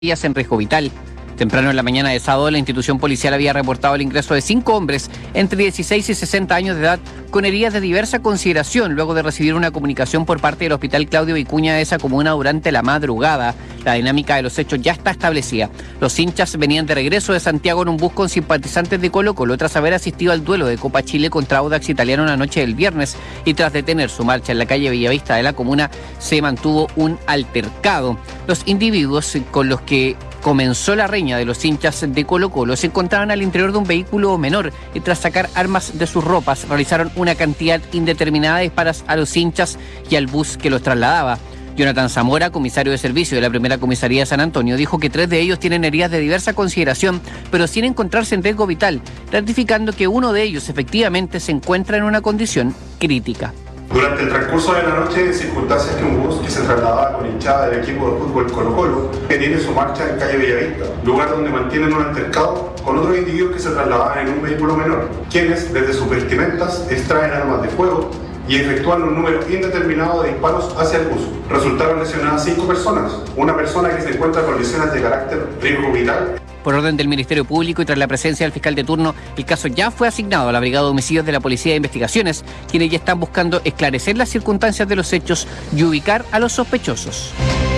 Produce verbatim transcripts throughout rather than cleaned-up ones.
en riesgo vital. Temprano en la mañana de sábado, la institución policial había reportado el ingreso de cinco hombres entre dieciséis y sesenta años de edad con heridas de diversa consideración luego de recibir una comunicación por parte del Hospital Claudio Vicuña de esa comuna durante la madrugada. La dinámica de los hechos ya está establecida. Los hinchas venían de regreso de Santiago en un bus con simpatizantes de Colo-Colo tras haber asistido al duelo de Copa Chile contra Audax Italiano la noche del viernes y tras detener su marcha en la calle Bellavista de la comuna se mantuvo un altercado. Los individuos con los que comenzó la riña de los hinchas de Colo-Colo se encontraban al interior de un vehículo menor y tras sacar armas de sus ropas realizaron una cantidad indeterminada de disparos a los hinchas y al bus que los trasladaba. Jonathan Zamora, comisario de servicio de la primera comisaría de San Antonio, dijo que tres de ellos tienen heridas de diversa consideración, pero sin encontrarse en riesgo vital, ratificando que uno de ellos efectivamente se encuentra en una condición crítica. Durante el transcurso de la noche, en circunstancias que un bus que se trasladaba con hinchada del equipo de fútbol Colo-Colo, que tiene su marcha en calle Bellavista, lugar donde mantienen un altercado con otros individuos que se trasladaban en un vehículo menor, quienes desde sus vestimentas extraen armas de fuego y efectúan un número indeterminado de disparos hacia el bus. Resultaron lesionadas cinco personas, una persona que se encuentra con lesiones de carácter riesgo vital. Por orden del Ministerio Público y tras la presencia del fiscal de turno, el caso ya fue asignado a la Brigada de Homicidios de la Policía de Investigaciones, quienes ya están buscando esclarecer las circunstancias de los hechos y ubicar a los sospechosos.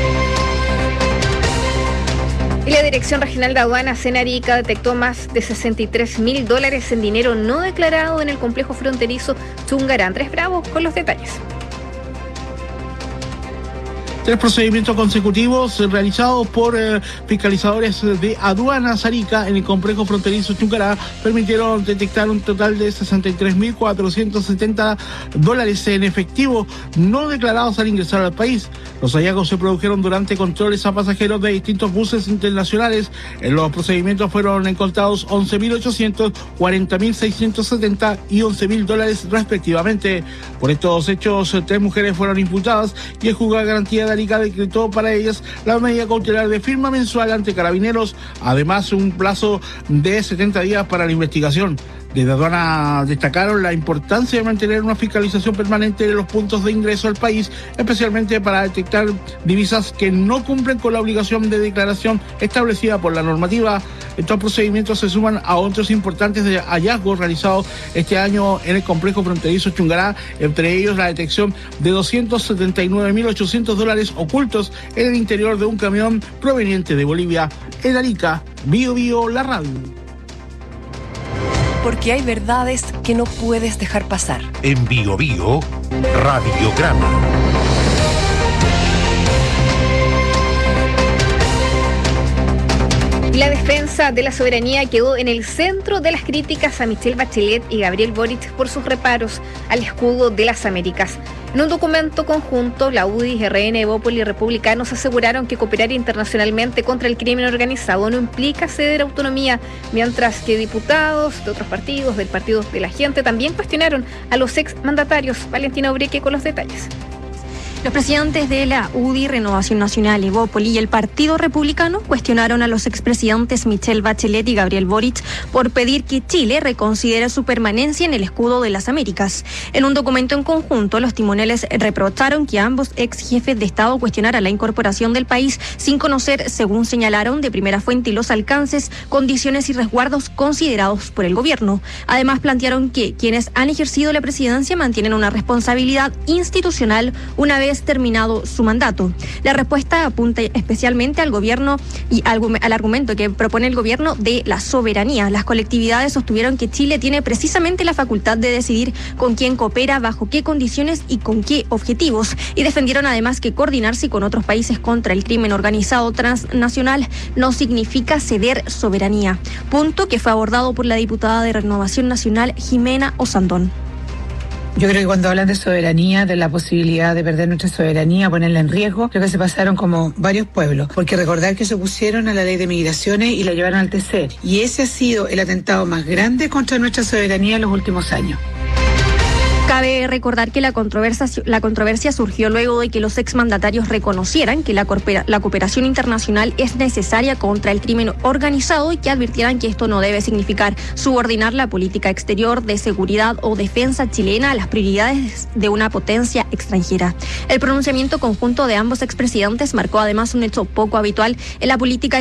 Y la Dirección Regional de Aduanas en Arica detectó más de sesenta y tres mil dólares en dinero no declarado en el complejo fronterizo Chungará. Andrés Bravo con los detalles. Tres procedimientos consecutivos realizados por eh, fiscalizadores de aduanas Arica en el complejo fronterizo Chungará permitieron detectar un total de sesenta y tres mil cuatrocientos setenta dólares en efectivo no declarados al ingresar al país. Los hallazgos se produjeron durante controles a pasajeros de distintos buses internacionales. En los procedimientos fueron encontrados once mil ochocientos, cuarenta mil seiscientos setenta y once mil dólares respectivamente. Por estos hechos, tres mujeres fueron imputadas y el juzgado de garantía de Arica decretó para ellas la medida cautelar de firma mensual ante Carabineros, además un plazo de setenta días para la investigación. Desde aduana destacaron la importancia de mantener una fiscalización permanente de los puntos de ingreso al país, especialmente para detectar divisas que no cumplen con la obligación de declaración establecida por la normativa. Estos procedimientos se suman a otros importantes hallazgos realizados este año en el complejo fronterizo Chungará, entre ellos la detección de doscientos setenta y nueve mil ochocientos dólares ocultos en el interior de un camión proveniente de Bolivia. En Arica, Bio Bio, la radio. Porque hay verdades que no puedes dejar pasar. En Bio Bio, Radiograma. La defensa de la soberanía quedó en el centro de las críticas a Michelle Bachelet y Gabriel Boric por sus reparos al escudo de las Américas. En un documento conjunto, la U D I, R N, Evópoli y Republicanos aseguraron que cooperar internacionalmente contra el crimen organizado no implica ceder autonomía, mientras que diputados de otros partidos, del Partido de la Gente, también cuestionaron a los exmandatarios. Valentina Ubrique con los detalles. Los presidentes de la U D I, Renovación Nacional, Evópoli y el Partido Republicano cuestionaron a los expresidentes Michelle Bachelet y Gabriel Boric por pedir que Chile reconsidere su permanencia en el escudo de las Américas. En un documento en conjunto, los timoneles reprocharon que ambos ex jefes de Estado cuestionaran la incorporación del país sin conocer, según señalaron, de primera fuente los alcances, condiciones y resguardos considerados por el gobierno. Además, plantearon que quienes han ejercido la presidencia mantienen una responsabilidad institucional una vez terminado su mandato. La respuesta apunta especialmente al gobierno y al, al argumento que propone el gobierno de la soberanía. Las colectividades sostuvieron que Chile tiene precisamente la facultad de decidir con quién coopera, bajo qué condiciones y con qué objetivos, y defendieron además que coordinarse con otros países contra el crimen organizado transnacional no significa ceder soberanía, punto que fue abordado por la diputada de Renovación Nacional, Jimena Osandón. Yo creo que cuando hablan de soberanía, de la posibilidad de perder nuestra soberanía, ponerla en riesgo, creo que se pasaron como varios pueblos, porque recordar que se opusieron a la ley de migraciones y la llevaron al T C E R, y ese ha sido el atentado más grande contra nuestra soberanía en los últimos años. Cabe recordar que la controversia, la controversia surgió luego de que los exmandatarios reconocieran que la, corpora, la cooperación internacional es necesaria contra el crimen organizado y que advirtieran que esto no debe significar subordinar la política exterior de seguridad o defensa chilena a las prioridades de una potencia extranjera. El pronunciamiento conjunto de ambos expresidentes marcó además un hecho poco habitual en la política